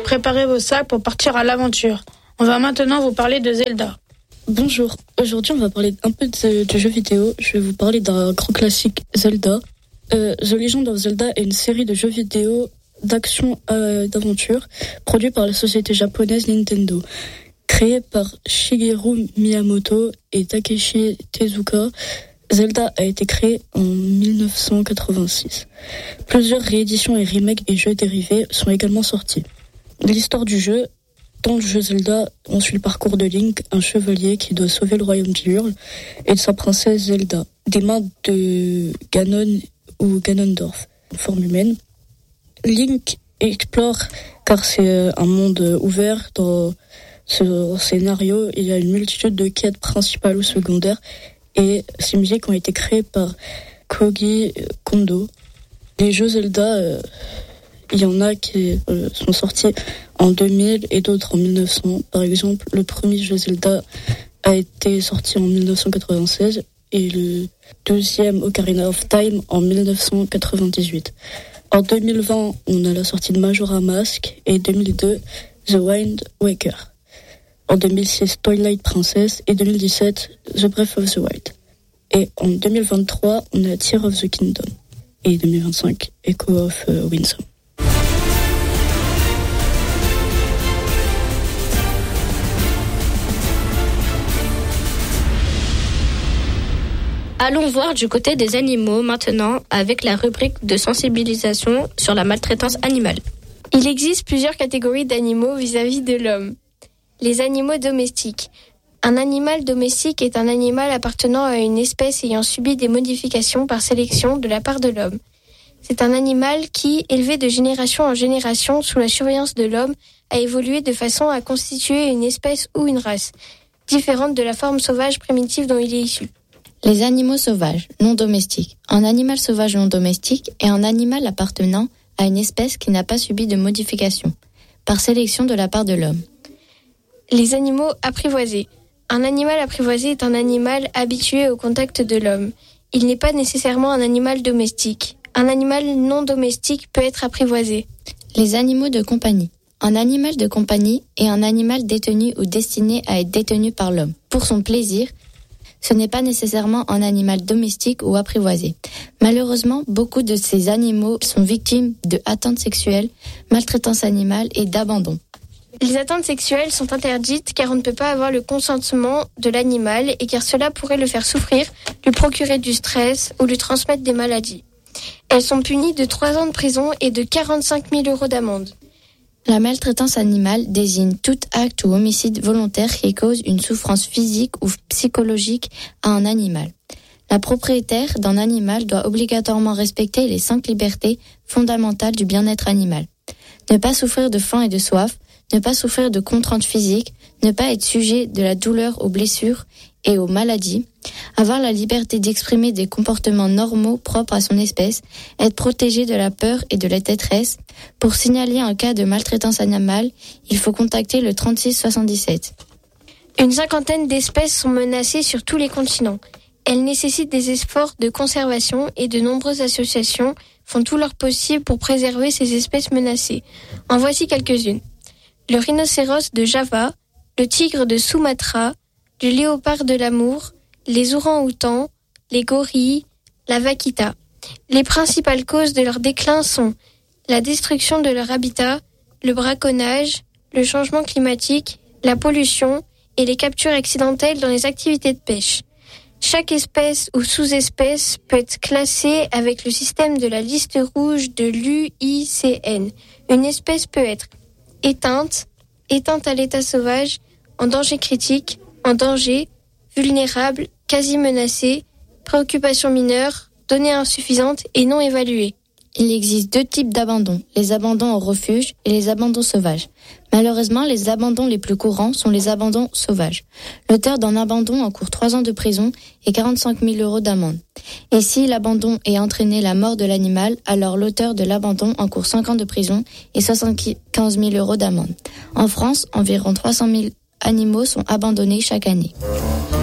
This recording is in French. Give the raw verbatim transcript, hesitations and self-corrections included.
préparez vos sacs pour partir à l'aventure. On va maintenant vous parler de Zelda. Bonjour, aujourd'hui on va parler un peu de, de jeux vidéo. Je vais vous parler d'un grand classique, Zelda. Euh, The Legend of Zelda est une série de jeux vidéo d'action et d'aventure produit par la société japonaise Nintendo. Créé par Shigeru Miyamoto et Takeshi Tezuka, Zelda a été créé en dix-neuf cent quatre-vingt-six. Plusieurs rééditions et remakes et jeux dérivés sont également sortis. L'histoire du jeu, dans le jeu Zelda, on suit le parcours de Link, un chevalier qui doit sauver le royaume d'Hyrule et de sa princesse Zelda, des mains de Ganon ou Ganondorf, en forme humaine. Link explore, car c'est un monde ouvert. Dans ce scénario, il y a une multitude de quêtes principales ou secondaires, et ces musiques ont été créées par Koji Kondo. Les jeux Zelda, euh, il y en a qui euh, sont sortis en deux mille et d'autres en mille neuf cents. Par exemple, le premier jeu Zelda a été sorti en dix-neuf cent quatre-vingt-seize et le deuxième Ocarina of Time en dix-neuf cent quatre-vingt-dix-huit. En deux mille vingt, on a la sortie de Majora Mask et deux mille deux, The Wind Waker. En deux mille six, Twilight Princess et deux mille dix-sept, The Breath of the Wild. Et en deux mille vingt-trois, on a Tears of the Kingdom. Et deux mille vingt-cinq, Echo of uh, Winsome. Allons voir du côté des animaux maintenant avec la rubrique de sensibilisation sur la maltraitance animale. Il existe plusieurs catégories d'animaux vis-à-vis de l'homme. Les animaux domestiques. Un animal domestique est un animal appartenant à une espèce ayant subi des modifications par sélection de la part de l'homme. C'est un animal qui, élevé de génération en génération sous la surveillance de l'homme, a évolué de façon à constituer une espèce ou une race, différente de la forme sauvage primitive dont il est issu. Les animaux sauvages, non domestiques. Un animal sauvage non domestique est un animal appartenant à une espèce qui n'a pas subi de modification, par sélection de la part de l'homme. Les animaux apprivoisés. Un animal apprivoisé est un animal habitué au contact de l'homme. Il n'est pas nécessairement un animal domestique. Un animal non domestique peut être apprivoisé. Les animaux de compagnie. Un animal de compagnie est un animal détenu ou destiné à être détenu par l'homme. Pour son plaisir, ce n'est pas nécessairement un animal domestique ou apprivoisé. Malheureusement, beaucoup de ces animaux sont victimes de atteintes sexuelles, maltraitance animale et d'abandon. Les atteintes sexuelles sont interdites car on ne peut pas avoir le consentement de l'animal et car cela pourrait le faire souffrir, lui procurer du stress ou lui transmettre des maladies. Elles sont punies de trois ans de prison et de quarante-cinq mille euros d'amende. La maltraitance animale désigne tout acte ou homicide volontaire qui cause une souffrance physique ou psychologique à un animal. La propriétaire d'un animal doit obligatoirement respecter les cinq libertés fondamentales du bien-être animal. Ne pas souffrir de faim et de soif, ne pas souffrir de contraintes physiques, ne pas être sujet de la douleur aux blessures et aux maladies, avoir la liberté d'exprimer des comportements normaux propres à son espèce, être protégé de la peur et de la détresse. Pour signaler un cas de maltraitance animale, il faut contacter le trente-six soixante-dix-sept. Une cinquantaine d'espèces sont menacées sur tous les continents. Elles nécessitent des efforts de conservation et de nombreuses associations font tout leur possible pour préserver ces espèces menacées. En voici quelques-unes. Le rhinocéros de Java, le tigre de Sumatra, le léopard de l'amour, les orang-outans, les gorilles, la vaquita. Les principales causes de leur déclin sont la destruction de leur habitat, le braconnage, le changement climatique, la pollution et les captures accidentelles dans les activités de pêche. Chaque espèce ou sous-espèce peut être classée avec le système de la liste rouge de l'U I C N. Une espèce peut être éteinte, éteinte à l'état sauvage, en danger critique, en danger, vulnérable, quasi menacée, préoccupation mineure, données insuffisantes et non évaluées. Il existe deux types d'abandons, les abandons au refuge et les abandons sauvages. Malheureusement, les abandons les plus courants sont les abandons sauvages. L'auteur d'un abandon encourt trois ans de prison et quarante-cinq mille euros d'amende. Et si l'abandon est entraîné la mort de l'animal, alors l'auteur de l'abandon encourt cinq ans de prison et soixante-quinze mille euros d'amende. En France, environ trois cent mille animaux sont abandonnés chaque année.